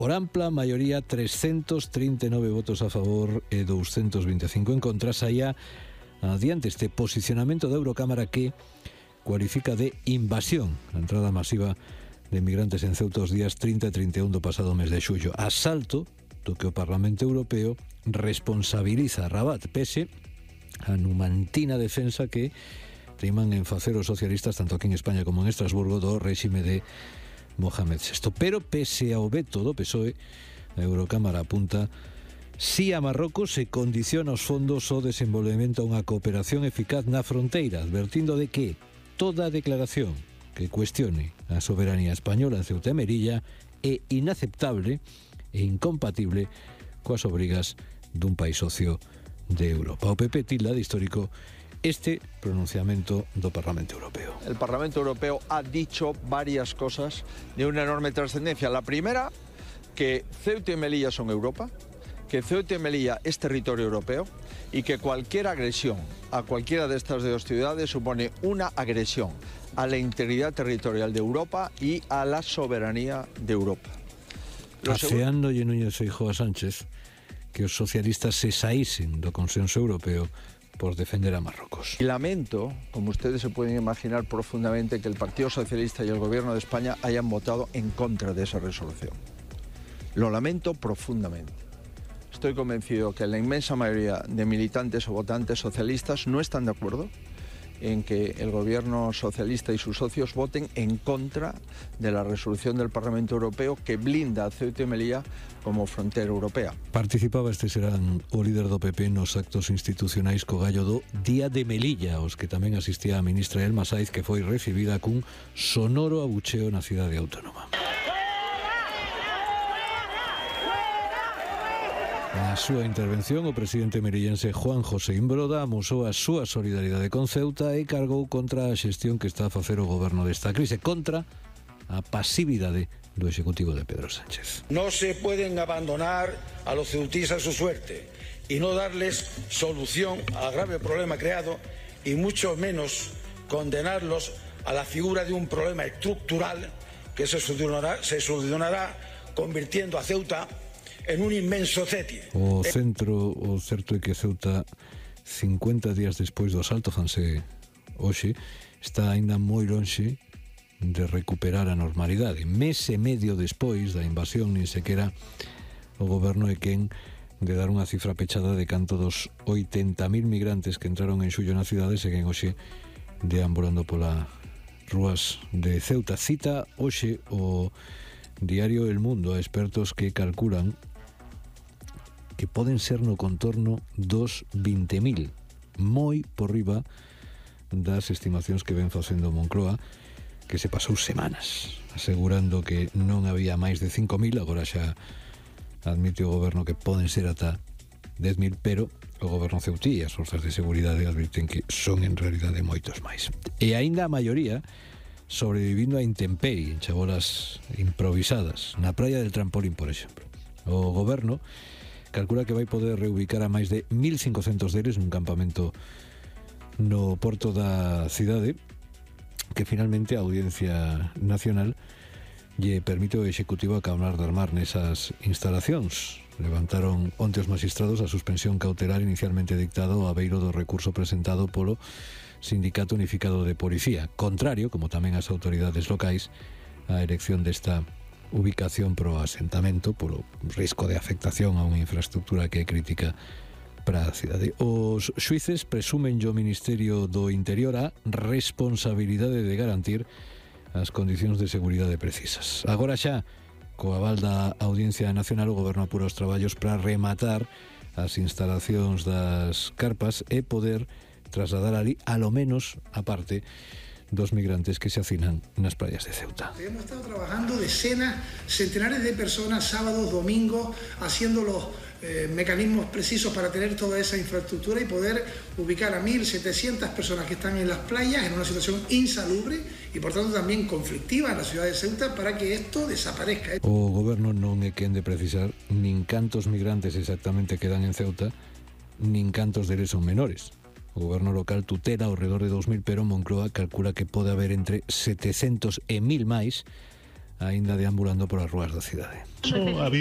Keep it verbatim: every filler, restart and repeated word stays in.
Por ampla maioría, trescentos trinta e nove votos a favor e doscientos veinticinco en contra, saía adiante este posicionamento da Eurocámara que cualifica de invasión a entrada masiva de migrantes en Ceuta os días trinta e trinta e un do pasado mes de xullo. Asalto do que o Parlamento Europeo responsabiliza a Rabat, pese a numantina defensa que riman en facer os socialistas tanto aquí en España como en Estrasburgo do réxime de Mohamed sexto. Pero pese ao veto do P S O E, a Eurocámara apunta si a Marrocos se condiciona os fondos ao desenvolvemento a unha cooperación eficaz na fronteira, advertindo de que toda declaración que cuestione a soberanía española en Ceuta e Melilla é inaceptable e incompatible coas obrigas dun país socio de Europa. O P P tilda de histórico este pronunciamiento do Parlamento Europeo. El Parlamento Europeo ha dicho varias cosas de una enorme trascendencia. La primera, que Ceuta y Melilla son Europa, que Ceuta y Melilla es territorio europeo y que cualquier agresión a cualquiera de estas dos ciudades supone una agresión a la integridad territorial de Europa y a la soberanía de Europa. Aseando e Núñez Feijóo a Sánchez que os socialistas se saísen do consenso europeo por defender a Marruecos. Y lamento, como ustedes se pueden imaginar profundamente, que el Partido Socialista y el Gobierno de España hayan votado en contra de esa resolución. Lo lamento profundamente. Estoy convencido que la inmensa mayoría de militantes o votantes socialistas no están de acuerdo en que el gobierno socialista y sus socios voten en contra de la resolución del Parlamento Europeo que blinda a Ceuta y Melilla como frontera europea. Participaba este serán o líder do P P nos actos institucionais co gallo do Día de Melilla, os que tamén asistía a ministra Elma Saiz, que foi recibida cun sonoro abucheo na cidade autónoma. Na súa intervención, o presidente melillense Juan José Imbroda amosou a súa solidaridade con Ceuta e cargou contra a xestión que está a facer o goberno desta crise, contra a pasividade do Executivo de Pedro Sánchez. No se pueden abandonar a los ceutíes a su suerte y no darles solución al grave problema creado y mucho menos condenarlos a la figura de un problema estructural que se solucionará, se solucionará convirtiendo a Ceuta en un inmenso cetie. O centro, o certo é que Ceuta, cincuenta días despois do asalto, fanse hoxe, está aínda moi lonxe de recuperar a normalidade. Mes e medio despois da invasión, nin sequera o goberno é quen de dar unha cifra pechada de canto dos oitenta mil migrantes que entraron en xullo na cidade seguen hoxe deambulando polas rúas de Ceuta. Cita hoxe o diario El Mundo a expertos que calculan que poden ser no contorno dos vinte mil, moi por riba das estimacións que ven facendo Moncloa, que se pasou semanas asegurando que non había máis de cinco mil, agora xa admite o goberno que poden ser ata dez mil, pero o goberno ceutí e as forzas de seguridade advirten que son en realidade moitos máis. E aínda a maioría sobrevivindo a intemperie, en chabolas improvisadas, na praia del Trampolín, por exemplo. O goberno calcula que vai poder reubicar a máis de mil cincocentos deles nun campamento no porto da cidade, que finalmente a Audiencia Nacional lle permite ao Executivo acabar de armar nesas instalacións. Levantaron onte os magistrados a suspensión cautelar inicialmente dictado a beiro do recurso presentado polo Sindicato Unificado de Policía, contrario, como tamén as autoridades locais, á elección desta ubicación pro asentamento polo risco de afectación a unha infraestructura que é crítica para a cidade. Os xuíces presumen o Ministerio do Interior a responsabilidade de garantir as condicións de seguridade precisas. Agora xa, co aval da Audiencia Nacional, o goberno apura os traballos para rematar as instalacións das carpas e poder trasladar ali, a lo menos, a parte dos migrantes que se hacinan nas playas de Ceuta. Hemos estado trabajando decenas, centenares de personas, sábados, domingos, haciendo los eh, mecanismos precisos para tener toda esa infraestructura y poder ubicar a mil setecientas personas que están en las playas en una situación insalubre y por tanto también conflictiva en la ciudad de Ceuta para que esto desaparezca. O goberno non é quen de precisar nin cantos migrantes exactamente quedan en Ceuta, nin cantos deles son menores. O goberno local tutela ao redor de dous mil, pero Moncloa calcula que pode haber entre setecentos e mil máis aínda deambulando por as rúas da cidade.